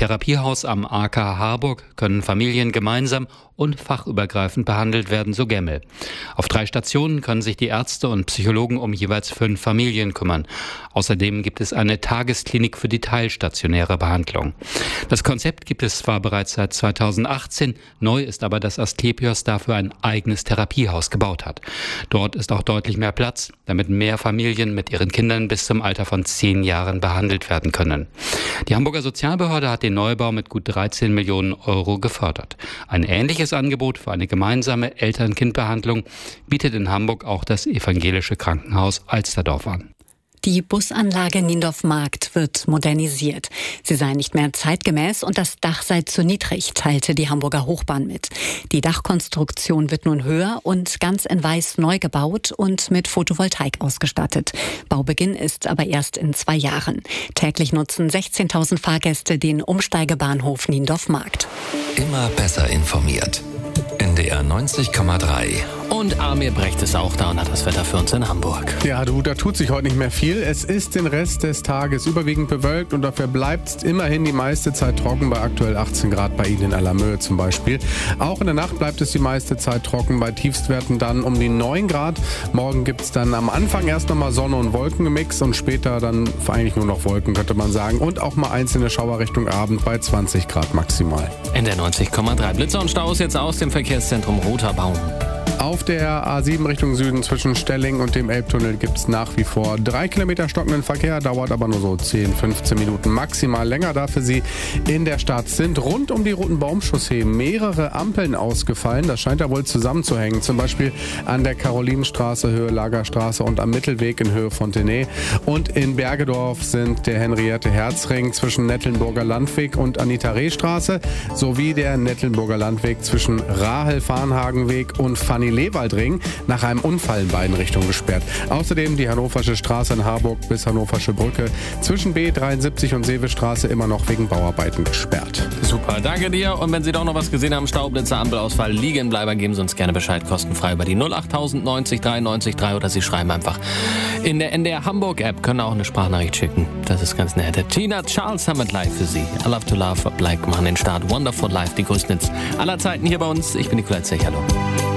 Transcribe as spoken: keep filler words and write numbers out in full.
Therapiehaus am A K Harburg können Familien gemeinsam und fachübergreifend behandelt werden, so Gemmel. Auf drei Stationen können sich die Ärzte und Psychologen um jeweils fünf Familien kümmern. Außerdem gibt es eine Tagesklinik für die teilstationäre Behandlung. Das Konzept gibt es zwar bereits seit zweitausendachtzehn, neu ist aber, dass Asklepios dafür ein eigenes Therapiehaus gebaut hat. Dort ist auch deutlich mehr Platz, damit mehr Familien mit ihren Kindern bis zum Alter von zehn Jahren behandelt werden können. Die Hamburger Sozialbehörde hat den Neubau mit gut dreizehn Millionen Euro gefördert. Ein ähnliches Angebot für eine gemeinsame Eltern-Kind-Behandlung bietet in Hamburg auch das evangelische Krankenhaus Alsterdorf an. Die Busanlage Niendorf-Markt wird modernisiert. Sie sei nicht mehr zeitgemäß und das Dach sei zu niedrig, teilte die Hamburger Hochbahn mit. Die Dachkonstruktion wird nun höher und ganz in weiß neu gebaut und mit Photovoltaik ausgestattet. Baubeginn ist aber erst in zwei Jahren. Täglich nutzen sechzehntausend Fahrgäste den Umsteigebahnhof Niendorf-Markt. Immer besser informiert. N D R neunzig Komma drei. Und Amir Brecht ist auch da und hat das Wetter für uns in Hamburg. Ja, du, da tut sich heute nicht mehr viel. Es ist den Rest des Tages überwiegend bewölkt und dafür bleibt es immerhin die meiste Zeit trocken bei aktuell achtzehn Grad bei Ihnen in Allermöhe zum Beispiel. Auch in der Nacht bleibt es die meiste Zeit trocken, bei Tiefstwerten dann um die neun Grad. Morgen gibt es dann am Anfang erst nochmal Sonne und Wolkengemisch und später dann eigentlich nur noch Wolken, könnte man sagen. Und auch mal einzelne Schauer Richtung Abend bei zwanzig Grad maximal. N D R neunzig Komma drei. Blitzer und Staus jetzt aus dem Verkehrszentrum Roter Baum. Auf der A sieben Richtung Süden zwischen Stelling und dem Elbtunnel gibt es nach wie vor drei Kilometer stockenden Verkehr, dauert aber nur so zehn, fünfzehn Minuten maximal länger, da für Sie in der Stadt sind. Rund um die Roten Baum-Chaussee mehrere Ampeln ausgefallen, das scheint ja wohl zusammenzuhängen, zum Beispiel an der Karolinenstraße Höhe Lagerstraße und am Mittelweg in Höhe Fontenay. Und in Bergedorf sind der Henriette-Herz-Ring zwischen Nettelnburger Landweg und Anita-Reh-Straße sowie der Nettelnburger Landweg zwischen Rahel-Farnhagen-Weg und Fanny Lewaldring nach einem Unfall in beiden Richtungen gesperrt. Außerdem die Hannoversche Straße in Harburg bis Hannoversche Brücke zwischen B dreiundsiebzig und Seevestraße immer noch wegen Bauarbeiten gesperrt. Super, danke dir. Und wenn Sie doch noch was gesehen haben, Staublitzer, Ampelausfall, Liegenbleiber, geben Sie uns gerne Bescheid, kostenfrei über die null acht neunzig dreiundneunzig drei oder Sie schreiben einfach in der N D R Hamburg App, können auch eine Sprachnachricht schicken. Das ist ganz nett. Tina Charles haben mit live für Sie. I love to love, like machen den Start. Wonderful Life, die größten Hits aller Zeiten hier bei uns. Ich bin Nikolai Zech, hallo.